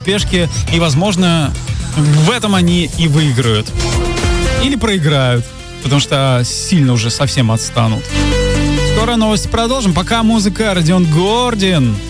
спешке, и, возможно, в этом они и выиграют. Или проиграют, потому что сильно уже совсем отстанут. Скоро новости продолжим. Пока музыка. Родион Гордин.